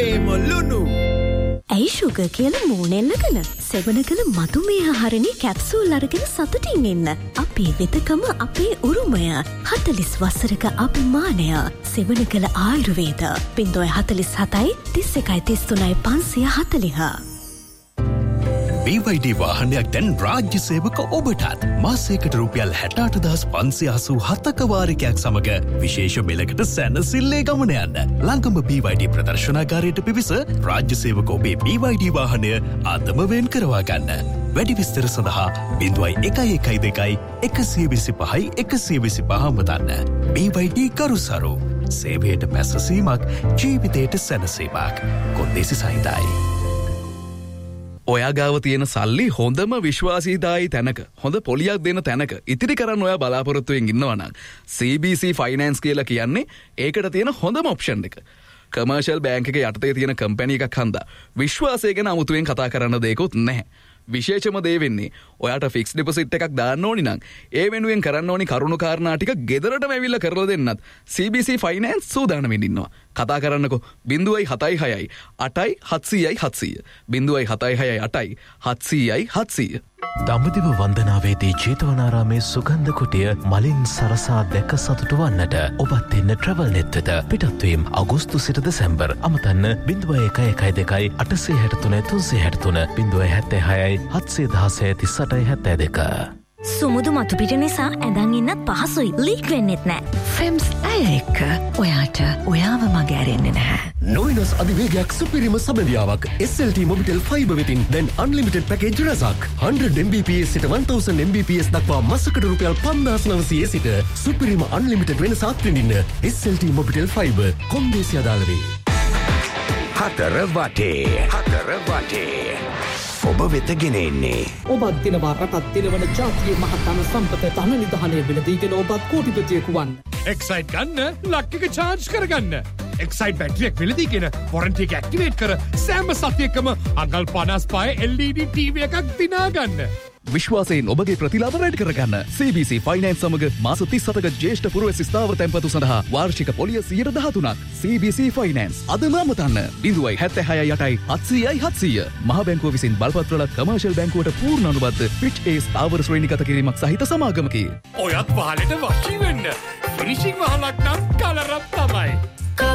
එමලුණු ඇයි ෂුගර් කියලා මූණෙල්ලගෙන සෙවන කළ මధుමේහ හරණී කැප්සූල් අරගෙන සතුටින් ඉන්න. අපේ වෙදකම අපේ උරුමය. 40 වසරක අභිමානය. සෙවන කළ ආයුර්වේද 047 31 33 540. BYD වාහනයක් දැන් රාජ්‍ය සේවක ඔබටත් මාසයකට රුපියල් 68587ක වාරිකයක් සමග විශේෂ මිලකට සැනසෙල්ලේ ගමන යන්න. ළඟම BYD ප්‍රදර්ශනාගාරයට පිවිස රාජ්‍ය සේවක ඔබේ BYD වාහනය අදම වෙන් කරවා ගන්න. වැඩි විස්තර සඳහා 0112 125 125 මතන්න. BYD කරුසරු සේවයට පැසසීමක් ජීවිතයට සැනසීමක්. කොන්දේසි සහිතයි. ඔයා ගාව තියෙන සල්ලි හොඳම විශ්වාසීදායි තැනක හොඳ පොලියක් දෙන තැනක ඉතිරි කරන්න ඔයා බලාපොරොත්තුවෙන් ඉන්නවා නම් CBC ෆයිනෑන්ස් කියලා කියන්නේ ඒකට තියෙන හොඳම ඔප්ෂන් එක. කමර්ෂල් බැංක් එක යටතේ තියෙන කම්පැනි එකක් හන්දා විශ්වාසය ගැන අමුතුවෙන් කතා කරන්න දෙයක්වත් නැහැ. විශේෂම දේ වෙන්නේ ඔයාට ෆික්ස් ඩිපොසිට් එකක් දාන්න ඕනි නම් ඒ වෙනුවෙන් කරන්න ඕනි කරුණු කාරණා ටික ගෙදරටම ඇවිල්ලා කරලා දෙන්නත් CBC ෆයිනෑන්ස් සූදානම්ෙන් ඉන්නවා. කතා කරන්නකෝ 076 8යි 700යි 700 076 8යි 700යි 700. දඹදිව වන්දනාවේදී ජේතවනාරාමේ සුගන්ධ කුටිය මලින් සරසා දැක සතුටු වන්නට ඔබත් එන්න ට්‍රැවල් නෙට් වෙත. පිටත්වීම අගෝස්තු සිට දෙසැම්බර්. අමතන්න 0112 863 363 076 716 3872. සුමුදු මතු පිට නිසා ඇඳන් ඉන්නත් පහසුයි. ලීක් වෙන්නෙත් නෑ. ෆෙම්ස් අය එක්ක ඔයාට ඔයාව මග ඇරෙන්නේ නැහැ. නොයිනස් අධිවේගයක් සුපිරිම සබඳියාවක් SLT මොබිටෙල් ෆයිබර් වෙතින් දැන් අන්ලිමිටඩ් පැකේජ් රසක් 100 Mbps සිට 1000 Mbps දක්වා මාසකට රුපියල් 5900 සිට සුපිරිම අන්ලිමිටඩ් වෙනස අත්විඳින්න SLT මොබිටෙල් ෆයිබර් කොන්දේසි අදාළ වේ. හතර වටේ ඔබ වෙත ගෙන එන්නේ ඔබත් දිනවා රටත් දිනවන ජාතිය මහත්ම සම්පත ධන නිධානය වෙලදීගෙන ඔබත් කෝටිපතියෙකු වන්න. එක්සයිට් ගන්න ලක්ක එක චාර්ජ් කරගන්න. එක්සයිට් බැටරියක් වෙලදීගෙන වොරන්ටි එක ඇක්ටිවේට් කර සෑම සතියකම අඟල් 55 LED TV එකක් දිනා ගන්න. විශ්වාසයෙන් ඔබගේ ප්‍රතිලාභ වැඩි කරගන්න CBC ෆයිනෑන්ස් සමග මාස 37ක ජ්‍යෙෂ්ඨ පුරවැසි ස්ථාවර තැන්පතු සඳහා වාර්ෂික පොලිය 13%ක්. CBC ෆයිනෑන්ස් අදම අමතන්න 076 8යි 700යි 700. මහ බැංකුව විසින් බලපත්‍රලත් කමර්ෂල් බැංකුවට පූර්ණ අනුබද්ධ ෆිච් A ස්ථාවර ශ්‍රේණිගත කිරීමක් සහිත සමාගමකි. ඔයත් වහලට වශී වෙන්න. ෆිනිෂිං වහලක් නම් කලරක් තමයි.